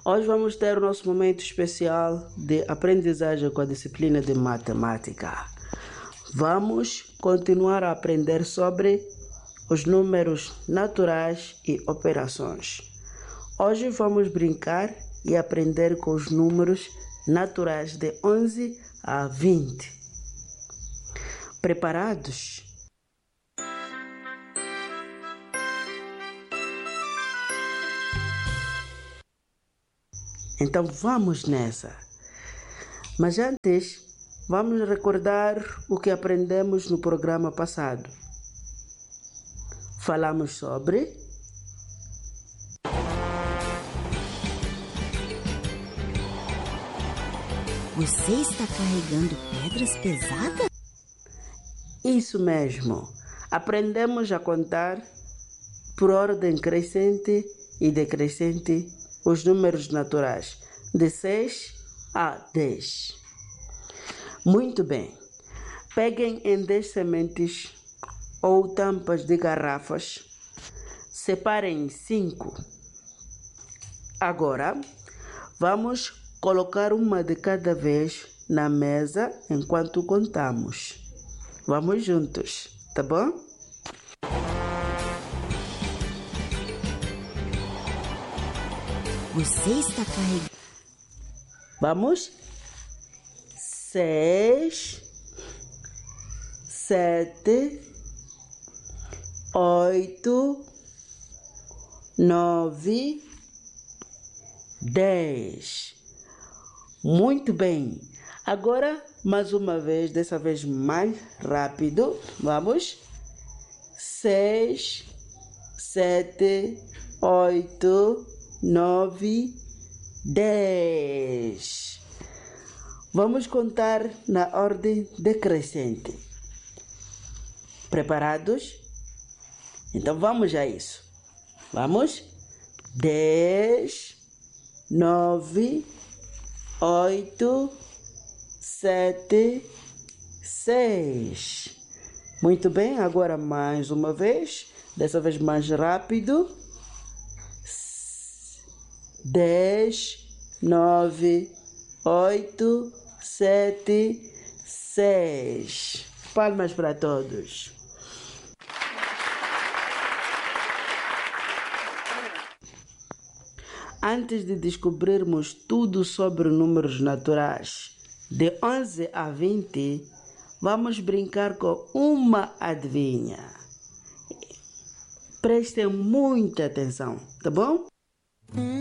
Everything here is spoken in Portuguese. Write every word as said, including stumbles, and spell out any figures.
Hoje vamos ter o nosso momento especial de aprendizagem com a disciplina de matemática. Vamos continuar a aprender sobre os números naturais e operações. Hoje vamos brincar e aprender com os números naturais de onze a vinte. Preparados? Então vamos nessa. Mas antes, vamos recordar o que aprendemos no programa passado. Falamos sobre Você está carregando pedras pesadas? isso mesmo. Aprendemos a contar por ordem crescente e decrescente os números naturais, de seis a dez. Muito bem. Peguem em dez sementes ou tampas de garrafas. Separem em cinco. Agora, vamos colocar uma de cada vez na mesa enquanto contamos. Vamos juntos, tá bom? Você está carregando... Vamos? Seis, sete, oito, nove, dez. Muito bem. Agora, mais uma vez, dessa vez mais rápido. Vamos? Seis, sete, oito, nove, dez. Vamos contar na ordem decrescente. Preparados? Então vamos a isso. Vamos? Dez, nove, oito, sete, seis. Muito bem, agora mais uma vez, dessa vez mais rápido. Dez, nove, oito, sete, seis. Palmas para todos. Antes de descobrirmos tudo sobre números naturais, de onze a vinte, vamos brincar com uma adivinha. Prestem muita atenção, tá bom?